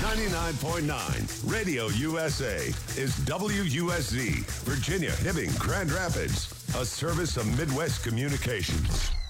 99.9 Radio USA is WUSZ, Virginia, Hibbing, Grand Rapids, a service of Midwest Communications.